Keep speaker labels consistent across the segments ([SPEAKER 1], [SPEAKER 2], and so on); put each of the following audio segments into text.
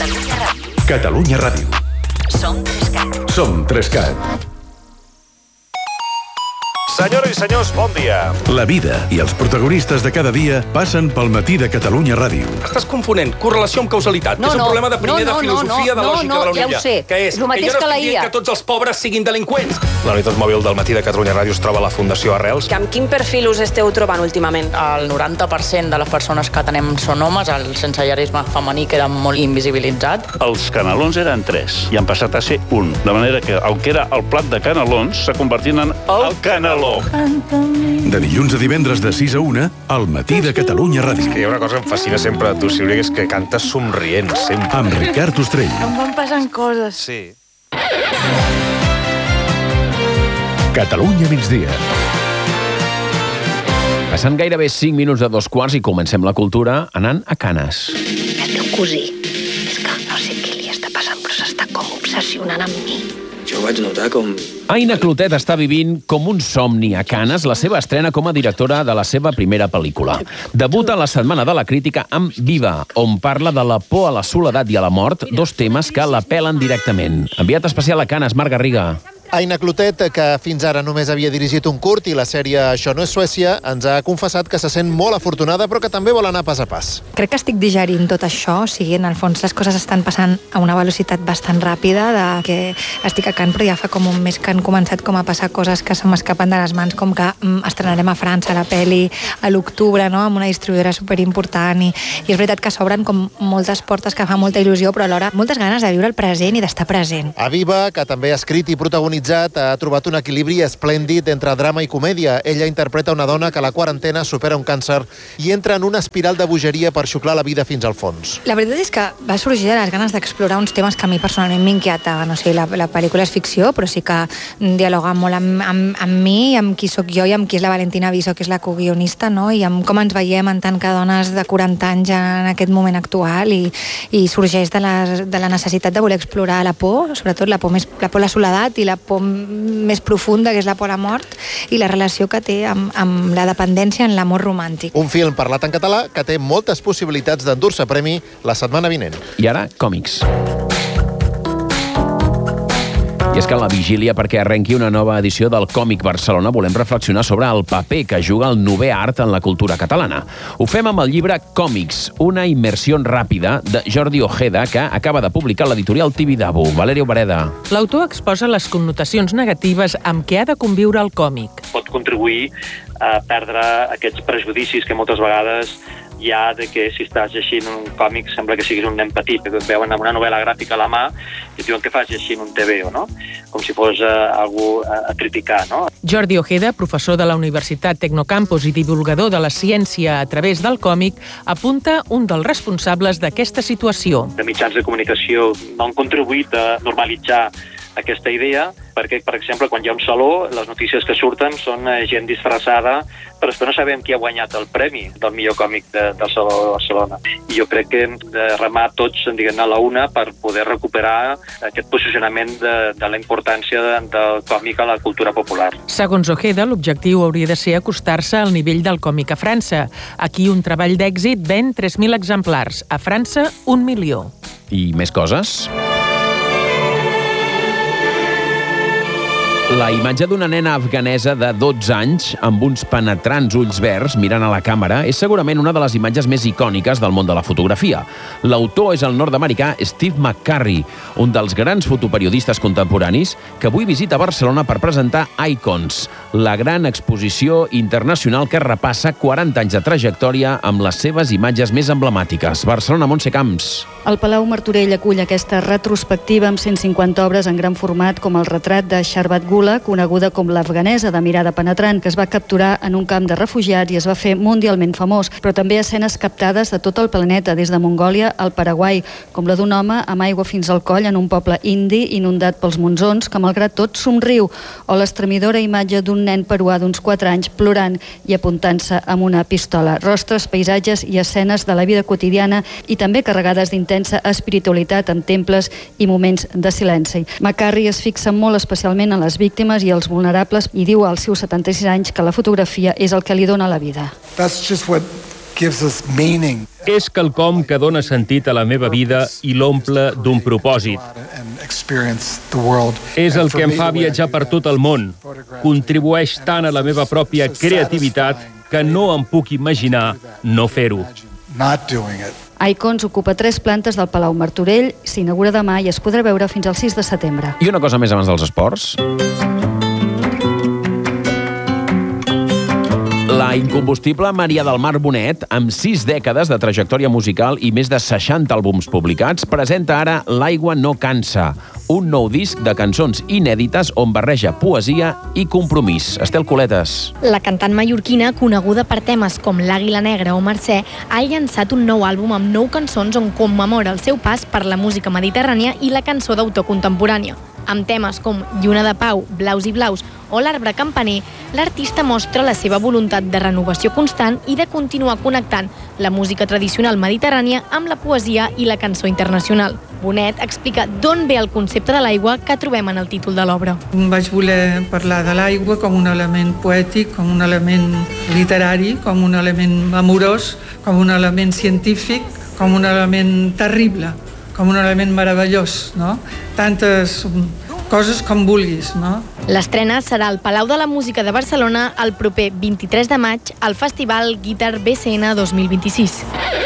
[SPEAKER 1] Catalunya Ràdio.
[SPEAKER 2] Catalunya Ràdio.
[SPEAKER 1] Som 3CAT.
[SPEAKER 2] Som 3CAT.
[SPEAKER 3] Senyores i senyors, bon dia.
[SPEAKER 2] La vida i els protagonistes de cada dia passen pel matí de Catalunya Ràdio.
[SPEAKER 4] Estàs confonent correlació amb causalitat. És un problema de primer de filosofia de lògica de la Unió.
[SPEAKER 5] Ja ho sé.
[SPEAKER 4] Que és
[SPEAKER 5] El mateix
[SPEAKER 4] que jo no
[SPEAKER 5] que la
[SPEAKER 4] estic dient
[SPEAKER 5] IA.
[SPEAKER 4] que tots els pobres siguin delinqüents. La unitat mòbil del matí de Catalunya Ràdio es troba a la Fundació Arrels.
[SPEAKER 6] Amb quin perfil us esteu trobant últimament?
[SPEAKER 7] El 90% de les persones que atenem són homes, el sensellarisme femení queda molt invisibilitzat.
[SPEAKER 8] Els canelons eren 3 i han passat a ser 1. De manera que el que era el plat de canelons s'ha convertit en el caneló.
[SPEAKER 2] De dilluns a divendres de 6 a 1, al matí de Catalunya Ràdio.
[SPEAKER 3] Hi ha una cosa que em fascina sempre de tu, Sílvia, és que cantes somrient, sempre.
[SPEAKER 2] Amb Ricard Ostrell.
[SPEAKER 5] Em van passant coses.
[SPEAKER 3] Sí.
[SPEAKER 2] Catalunya migdia.
[SPEAKER 9] Passant gairebé 5 minuts de 2 quarts i comencem la cultura anant a Canes.
[SPEAKER 1] El teu cosí, és que no sé què li està passant, però s'està com obsessionant amb mi.
[SPEAKER 10] Jo vaig notar com...
[SPEAKER 9] Aina Clotet està vivint com un somni a Canes la seva estrena com a directora de la seva primera pel·lícula. Debuta la Setmana de la Crítica amb Viva, on parla de la por a la soledat i a la mort, 2 temes que l'apel·len directament. Enviat especial a Canes, Marc Garriga.
[SPEAKER 11] Aina Clotet, que fins ara només havia dirigit un curt i la sèrie Això no és Suècia, ens ha confessat que se sent molt afortunada, però que també vol anar pas a pas.
[SPEAKER 12] Crec que estic digerint tot això, o sigui, en el fons les coses estan passant a una velocitat bastant ràpida, de que estic a Cannes, però ja fa com un mes que han començat com a passar coses que se m'escapen de les mans, com que estrenarem a França la pel·li a l'octubre, no?, amb una distribuïdora superimportant, i és veritat que s'obren com moltes portes que fa molta il·lusió, però alhora moltes ganes de viure el present i d'estar present.
[SPEAKER 11] A Viva, que també ha escrit i protagonitzat, ha trobat un equilibri esplèndid entre drama i comèdia. Ella interpreta una dona que a la quarantena supera un càncer i entra en una espiral de bogeria per xuclar la vida fins al fons.
[SPEAKER 12] La veritat és que va sorgir de les ganes d'explorar uns temes que a mi personalment m'inquietaven. O sigui, la pel·lícula és ficció, però sí que dialoga molt amb mi, amb qui sóc jo i amb qui és la Valentina Viso, que és la coguionista, no?, i amb com ens veiem en tant que dones de 40 anys en aquest moment actual, i sorgeix de la necessitat de voler explorar la por, sobretot la por a la soledat i la por més profunda, que és la por a la mort, i la relació que té amb la dependència en l'amor romàntic.
[SPEAKER 11] Un film parlat en català que té moltes possibilitats d'endur-se premi la setmana vinent.
[SPEAKER 9] I ara, còmics. I és que a la vigília perquè arrenqui una nova edició del Còmic Barcelona volem reflexionar sobre el paper que juga el novè art en la cultura catalana. Ho fem amb el llibre Còmics, una immersió ràpida de Jordi Ojeda, que acaba de publicar l'editorial Tibidabo. Valeria Obereda.
[SPEAKER 13] L'autor exposa les connotacions negatives amb què ha de conviure el còmic.
[SPEAKER 14] Pot contribuir a perdre aquests prejudicis que moltes vegades hi ha de que si estàs llegint un còmic sembla que siguis un nen petit, que et veuen amb una novel·la gràfica a la mà i et diuen què fas llegint un TVO, no? Com si fos algú a criticar, no?
[SPEAKER 13] Jordi Ojeda, professor de la Universitat Tecnocampus i divulgador de la ciència a través del còmic, apunta un dels responsables d'aquesta situació.
[SPEAKER 14] De mitjans de comunicació no han contribuït a normalitzar aquesta idea, perquè, per exemple, quan hi ha un saló, les notícies que surten són gent disfressada, però després no sabem qui ha guanyat el premi del millor còmic del Saló de Barcelona. I jo crec que hem de remar tots, diguem-ne, a la una per poder recuperar aquest posicionament de la importància del còmic a la cultura popular.
[SPEAKER 13] Segons Ojeda, l'objectiu hauria de ser acostar-se al nivell del còmic a França. Aquí un treball d'èxit ven 3.000 exemplars. A França, 1 milió.
[SPEAKER 9] I més coses? La imatge d'una nena afganesa de 12 anys amb uns penetrants ulls verds mirant a la càmera és segurament una de les imatges més icòniques del món de la fotografia. L'autor és el nord-americà Steve McCurry, un dels grans fotoperiodistes contemporanis que avui visita Barcelona per presentar Icons, la gran exposició internacional que repassa 40 anys de trajectòria amb les seves imatges més emblemàtiques. Barcelona, Montse Camps.
[SPEAKER 15] El Palau Martorell acull aquesta retrospectiva amb 150 obres en gran format, com el retrat de Sharbat Gula, coneguda com l'afganesa de mirada penetrant, que es va capturar en un camp de refugiats i es va fer mundialment famós, però també escenes captades de tot el planeta, des de Mongòlia al Paraguai, com la d'un home amb aigua fins al coll en un poble indi inundat pels monsons, que malgrat tot somriu, o l'estremidora imatge d'un nen peruà d'uns 4 anys plorant i apuntant-se amb una pistola. Rostres, paisatges i escenes de la vida quotidiana i també carregades d'intensa espiritualitat amb temples i moments de silenci. McCurry es fixa molt especialment en les víctimes i els vulnerables i diu als seus 76 anys que la fotografia és el que li dona la vida.
[SPEAKER 16] That's just what
[SPEAKER 5] És quelcom que dona sentit a la meva vida i l'omple d'un propòsit. És el que em fa viatjar per tot el món. Contribueix tant a la meva pròpia creativitat que no em puc imaginar no fer-ho.
[SPEAKER 15] Icons ocupa 3 plantes del Palau Martorell, s'inaugura demà i es podrà veure fins al 6 de setembre.
[SPEAKER 9] I una cosa més abans dels esports. La incombustible Maria del Mar Bonet, amb 6 dècades de trajectòria musical i més de 60 àlbums publicats, presenta ara L'aigua no cansa, un nou disc de cançons inèdites on barreja poesia i compromís. Estel Coletes.
[SPEAKER 10] La cantant mallorquina, coneguda per temes com L'Àguila Negra o Mercè, ha llançat un nou àlbum amb 9 cançons on commemora el seu pas per la música mediterrània i la cançó d'autor contemporània. Amb temes com Lluna de Pau, Blaus i Blaus o L'Arbre Campaner, l'artista mostra la seva voluntat de renovació constant i de continuar connectant la música tradicional mediterrània amb la poesia i la cançó internacional. Bonet explica d'on ve el concepte de l'aigua que trobem en el títol de l'obra.
[SPEAKER 16] Vaig voler parlar de l'aigua com un element poètic, com un element literari, com un element amorós, com un element científic, com un element terrible, com un element meravellós, no? Tantes coses com vulguis, no?
[SPEAKER 10] L'estrena serà al Palau de la Música de Barcelona el proper 23 de maig al Festival Guitar BCN 2026.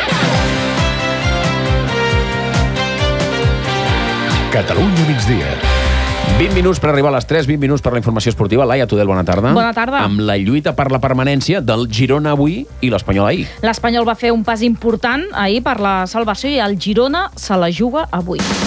[SPEAKER 2] Catalunya migdia.
[SPEAKER 9] 20 minuts per arribar a les 3, 20 minuts per la informació esportiva. Laia Tudel, bona tarda.
[SPEAKER 17] Bona tarda.
[SPEAKER 9] Amb la lluita per la permanència del Girona avui i l'Espanyol ahir.
[SPEAKER 17] L'Espanyol va fer un pas important ahir per la salvació i el Girona se la juga avui.